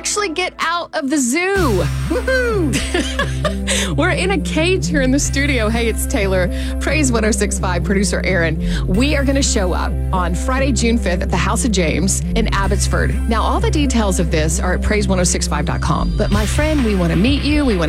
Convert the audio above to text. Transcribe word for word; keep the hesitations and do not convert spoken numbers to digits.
actually get out of the zoo. Woohoo! We're in a cage here in the studio. Hey, it's Taylor, Praise one oh six point five, producer Aaron. We are going to show up on Friday, June fifth at the House of James in Abbotsford. Now, all the details of this are at praise one oh six five dot com. But my friend, we want to meet you. We want